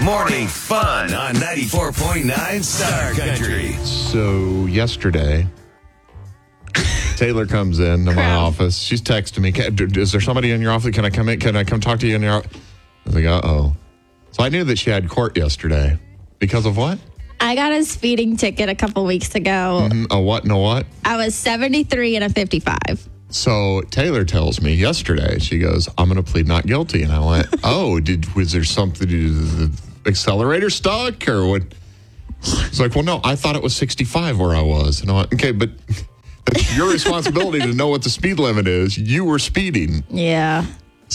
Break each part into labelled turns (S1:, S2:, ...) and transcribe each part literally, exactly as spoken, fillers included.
S1: Morning fun on ninety-four point nine Star Country.
S2: So yesterday, Taylor comes into my office. She's texting me, is there somebody in your office? Can I come in? Can I come talk to you in your office? I was like, uh-oh. So I knew that she had court yesterday. Because of what?
S3: I got a speeding ticket a couple weeks ago.
S2: Mm-hmm. A what and a what?
S3: I was seventy-three and a fifty-five.
S2: So Taylor tells me yesterday, she goes, I'm going to plead not guilty. And I went, oh, did was there something, did the accelerator stuck or what? It's like, well, no, I thought it was sixty-five where I was. And I went, okay, but it's your responsibility to know what the speed limit is. You were speeding.
S3: Yeah.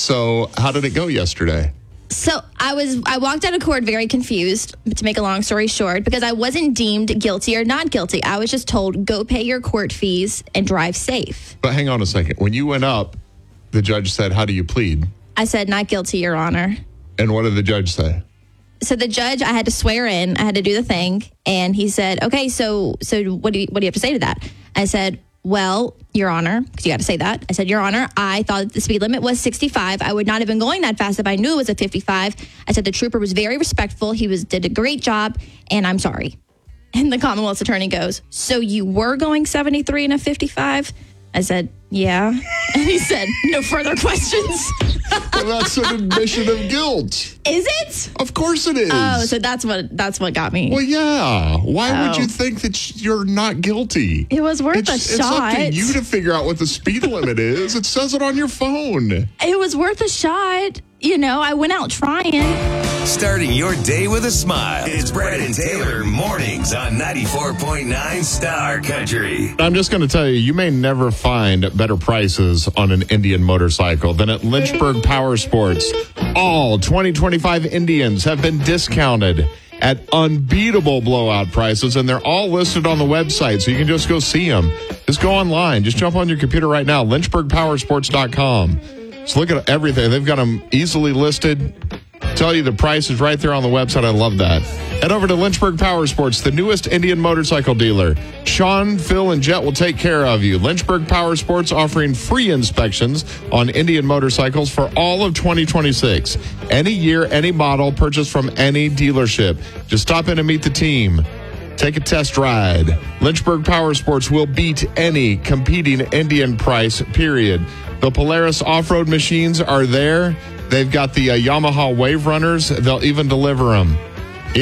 S2: So how did it go yesterday?
S3: So I was I walked out of court very confused, to make a long story short, because I wasn't deemed guilty or not guilty. I was just told, go pay your court fees and drive safe.
S2: But hang on a second. When you went up, the judge said, how do you plead?
S3: I said, not guilty, Your Honor.
S2: And what did the judge say?
S3: So the judge, I had to swear in, I had to do the thing, and he said, okay, so so what do you, what do you have to say to that? I said, well, Your Honor, because you got to say that. I said, Your Honor, I thought the speed limit was sixty-five. I would not have been going that fast if I knew it was a fifty-five. I said the trooper was very respectful. He was did a great job, and I'm sorry. And the Commonwealth's attorney goes, so you were going seventy-three and a fifty-five? I said, yeah. And he said, no further questions.
S2: Well, that's an admission of guilt.
S3: Is it?
S2: Of course it is.
S3: Oh, so that's what that's what got me.
S2: Well, yeah. Why
S3: Oh.
S2: would you think that you're not guilty?
S3: It was worth
S2: it's,
S3: a
S2: it's
S3: shot.
S2: up to you to figure out what the speed limit is. It says it on your phone.
S3: It was worth a shot. You know, I went out trying.
S1: Starting your day with a smile. It's Brad and Taylor mornings on ninety-four point nine Star Country.
S2: I'm just going to tell you, you may never find better prices on an Indian motorcycle than at Lynchburg Power Sports. All twenty twenty-five Indians have been discounted at unbeatable blowout prices, and they're all listed on the website, so you can just go see them. Just go online. Just jump on your computer right now, lynchburg power sports dot com. Just look at everything. They've got them easily listed. Tell you the price is right there on the website. I love that. Head over to Lynchburg Power Sports, the newest Indian motorcycle dealer. Sean, Phil, and Jet will take care of you. Lynchburg Power Sports offering free inspections on Indian motorcycles for all of twenty twenty-six. Any year, any model, purchased from any dealership. Just stop in and meet the team. Take a test ride. Lynchburg Power Sports will beat any competing Indian price, period. The Polaris off-road machines are there. They've got the uh, Yamaha Wave Runners. They'll even deliver them.